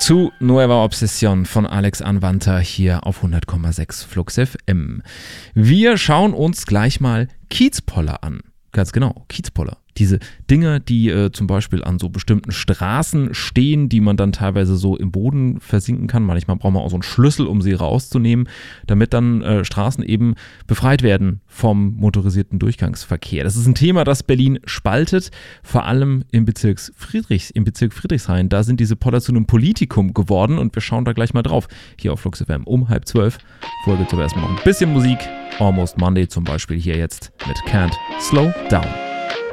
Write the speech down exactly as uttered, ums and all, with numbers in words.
zu Nueva Obsession von Alex Anwandter hier auf hundert Komma sechs Flux F M. Wir schauen uns gleich mal Kiezpoller an. Ganz genau, Kiezpoller. Diese Dinger, die äh, zum Beispiel an so bestimmten Straßen stehen, die man dann teilweise so im Boden versinken kann. Manchmal braucht man auch so einen Schlüssel, um sie rauszunehmen, damit dann äh, Straßen eben befreit werden vom motorisierten Durchgangsverkehr. Das ist ein Thema, das Berlin spaltet, vor allem im, Bezirks Friedrichs, im Bezirk Friedrichshain. Da sind diese Poller zu einem Politikum geworden und wir schauen da gleich mal drauf. Hier auf Flux F M um halb zwölf. Vorher gibt es aber erstmal noch ein bisschen Musik. Almost Monday zum Beispiel hier jetzt mit Can't Slow Down.